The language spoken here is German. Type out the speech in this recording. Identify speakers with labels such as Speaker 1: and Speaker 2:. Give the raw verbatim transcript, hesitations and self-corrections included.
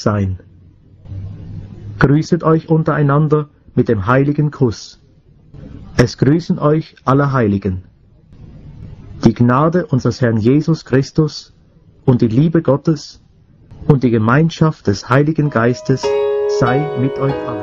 Speaker 1: sein. Grüßet euch untereinander mit dem heiligen Kuss. Es grüßen euch alle Heiligen. Die Gnade unseres Herrn Jesus Christus und die Liebe Gottes und die Gemeinschaft des Heiligen Geistes sei mit euch allen.